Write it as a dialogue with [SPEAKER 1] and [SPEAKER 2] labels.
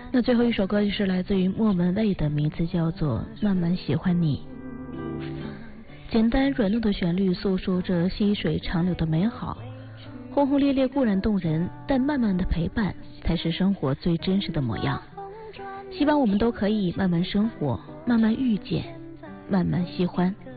[SPEAKER 1] 那最后一首歌就是来自于莫文蔚的，名字叫做《慢慢喜欢你》。简单软糯的旋律诉说着细水长流的美好，轰轰烈烈固然动人，但慢慢的陪伴才是生活最真实的模样。希望我们都可以慢慢生活，慢慢遇见，慢慢喜欢。